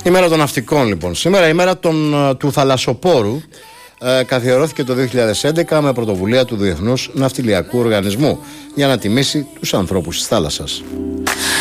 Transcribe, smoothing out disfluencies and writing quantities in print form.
Η μέρα των ναυτικών, λοιπόν. Σήμερα η μέρα του θαλασσοπόρου καθιερώθηκε το 2011 με πρωτοβουλία του Διεθνούς Ναυτιλιακού Οργανισμού για να τιμήσει τους ανθρώπους της θάλασσας.